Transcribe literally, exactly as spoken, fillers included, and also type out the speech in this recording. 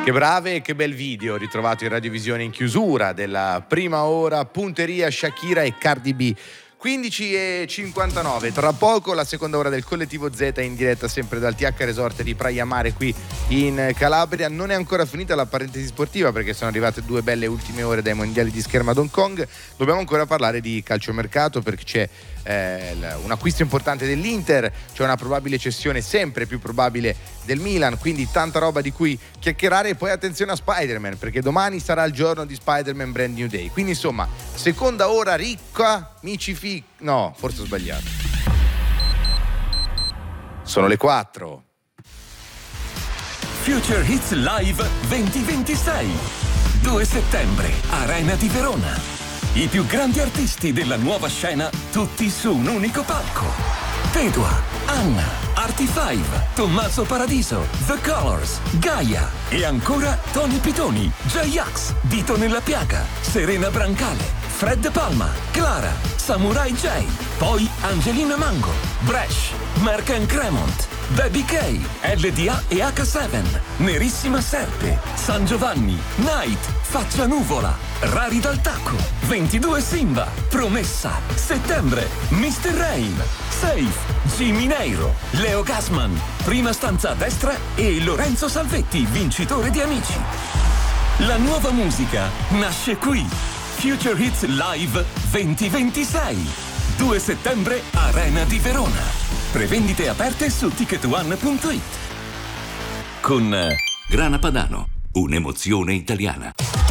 Che brave e che bel video ritrovato in radiovisione in chiusura della prima ora, punteria Shakira e Cardi B. quindici e cinquantanove, tra poco la seconda ora del collettivo Z in diretta sempre dal T H Resort di Praia Mare qui in Calabria. Non è ancora finita la parentesi sportiva perché sono arrivate due belle ultime ore dai mondiali di scherma ad Hong Kong. Dobbiamo ancora parlare di calciomercato perché c'è eh, un acquisto importante dell'Inter, c'è una probabile cessione sempre più probabile del Milan, quindi tanta roba di cui chiacchierare. E poi attenzione a Spider-Man perché domani sarà il giorno di Spider-Man Brand New Day, quindi insomma seconda ora ricca, micifica. No, forse ho sbagliato. Sono le quattro. Future Hits Live duemilaventisei. due settembre, Arena di Verona. I più grandi artisti della nuova scena, tutti su un unico palco. Pedua, Anna, Artie Five, Tommaso Paradiso, The Colors, Gaia e ancora Tony Pitoni, J-Ax, Dito nella Piaga, Serena Brancale, Fred De Palma, Clara, Samurai J, poi Angelina Mango, Bresh, Mark and Cremont, Baby K, L D A e H sette, Nerissima Serpe, San Giovanni, Night, Faccia Nuvola, Rari dal Tacco, ventidue Simba, Promessa, Settembre, mister Rain, Safe, Jimmy Neiro, Leo Gassman, Prima stanza a destra e Lorenzo Salvetti, vincitore di Amici. La nuova musica nasce qui. Future Hits Live duemilaventisei. due settembre, Arena di Verona. Prevendite aperte su ticket one punto it. Con Grana Padano, un'emozione italiana.